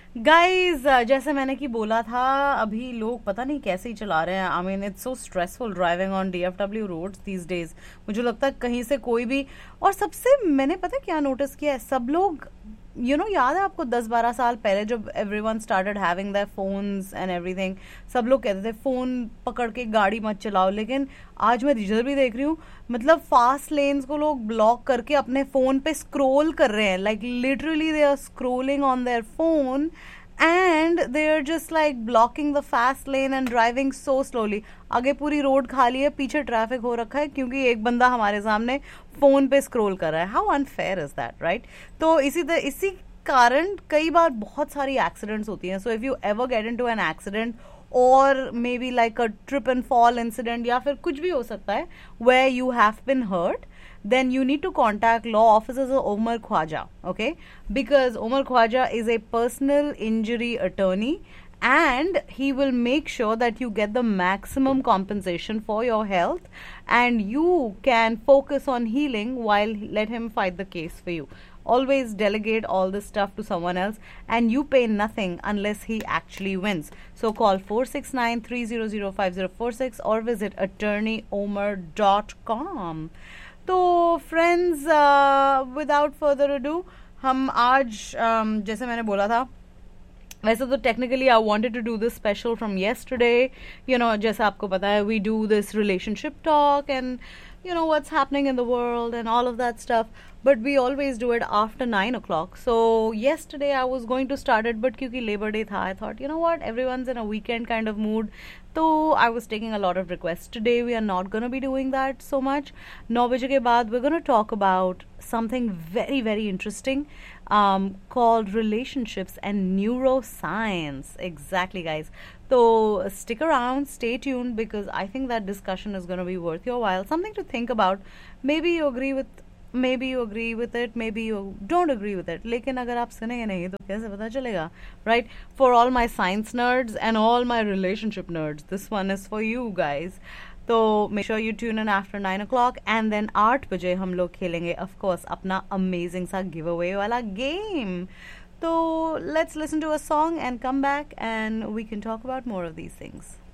Guys जैसे मैंने कि बोला था, अभी लोग पता नहीं कैसे ही चला रहे हैं. I mean it's so stressful driving on डीएफडब्ल्यू roads these days. मुझे लगता है कहीं से कोई भी. और सबसे मैंने पता क्या नोटिस किया है, सब लोग याद है आपको 10-12 साल पहले जब everyone started having their phones and everything, सब लोग कहते थे फोन पकड़ के गाड़ी मत चलाओ. लेकिन आज मैं रिजल्ट भी देख रही हूँ, मतलब फास्ट लेन्स को लोग ब्लॉक करके अपने फोन पे स्क्रोल कर रहे हैं. Like literally they are scrolling on their phone and they are just like blocking the fast lane and driving so slowly. आगे पूरी रोड खाली है, पीछे ट्रैफिक हो रखा है क्योंकि एक बंदा हमारे सामने फोन पे स्क्रॉल कर रहा है. How unfair is that, right? तो इसी कारण कई बार बहुत सारी एक्सीडेंट्स होती हैं. So if you ever get into an accident और may be like a trip and fall incident या फिर कुछ भी हो सकता है where you have been hurt, then you need to contact law officers of Omar Khwaja, okay? Because Omar Khwaja is a personal injury attorney and he will make sure that you get the maximum compensation for your health and you can focus on healing while let him fight the case for you. Always delegate all this stuff to someone else and you pay nothing unless he actually wins. So call 469-300-5046 or visit attorneyomar.com. तो friends, without further ado, हम आज जैसे मैंने बोला था, वैसे तो technically I wanted to do this special from yesterday. जैसे आपको पता है, we do this relationship talk and what's happening in the world and all of that stuff, but we always do it after 9 o'clock. So yesterday I was going to start it, but kyunki Labor Day tha, I thought, what, everyone's in a weekend kind of mood, so I was taking a lot of requests. Today we are not going to be doing that so much. 9 baje ke baad we're going to talk about something very very interesting, called relationships and neuroscience. Exactly, guys. So stick around, stay tuned, because I think that discussion is going to be worth your while. Something to think about. Maybe you agree with it, maybe you don't agree with it. लेकिन अगर आप सुनेंगे नहीं तो कैसे पता चलेगा, right? For all my science nerds and all my relationship nerds, this one is for you guys. तो make sure you tune in after 9 o'clock and then 8 बजे हम लोग खेलेंगे of course अपना amazing सा giveaway वाला game. So let's listen to a song and come back and we can talk about more of these things.